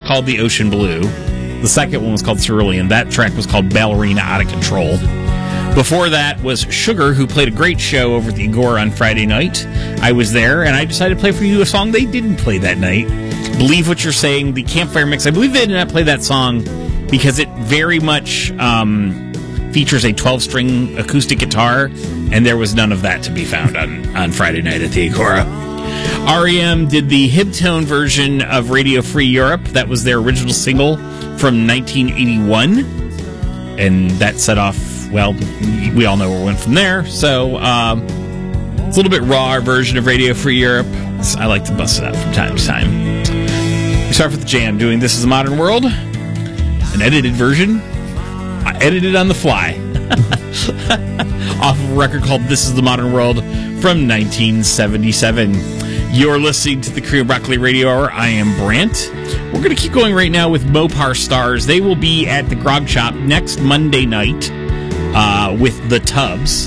called The Ocean Blue. The second one was called Cerulean. That track was called Ballerina Out of Control. Before that was Sugar, who played a great show over at the Agora on Friday night. I was there, and I decided to play for you a song they didn't play that night. Believe What You're Saying, the Campfire Mix. I believe they did not play that song because it very much features a 12-string acoustic guitar, and there was none of that to be found on Friday night at the Agora. REM did the Hibtone version of Radio Free Europe. That was their original single from 1981, and that set off, well, we all know where it went from there. So it's a little bit raw version of Radio Free Europe. I like to bust it out from time to time. We start with the Jam doing This Is the Modern World, an edited version. I edited on the fly off of a record called This Is the Modern World from 1977. You're listening to the Korean Broccoli Radio Hour. I am Brant. We're going to keep going right now with Mopar Stars. They will be at the Grog Shop next Monday night with the Tubs.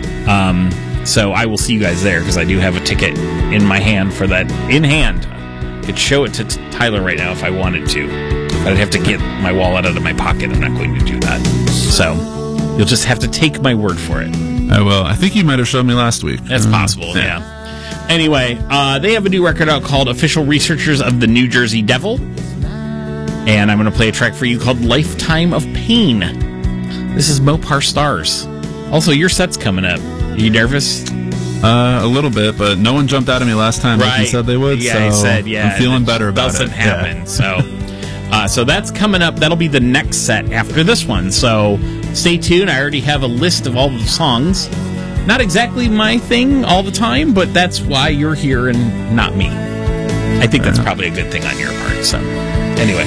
So I will see you guys there because I do have a ticket in my hand for that. In hand. I could show it to Tyler right now if I wanted to. But I'd have to get my wallet out of my pocket. I'm not going to do that. So you'll just have to take my word for it. I will. I think you might have shown me last week. That's possible, yeah. Anyway, they have a new record out called Official Researchers of the New Jersey Devil. And I'm going to play a track for you called Lifetime of Pain. This is Mopar Stars. Also, your set's coming up. Are you nervous? A little bit, but no one jumped out at me last time like you said they would. Yeah, so he said, yeah. I'm feeling better about it. Doesn't happen, so... So that's coming up. That'll be the next set after this one. So stay tuned. I already have a list of all the songs. Not exactly my thing all the time, but that's why you're here and not me. I think that's probably a good thing on your part. So anyway,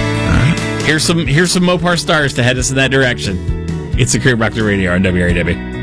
here's some Mopar Stars to head us in that direction. It's the Korean Broccoli Radio on WRAW.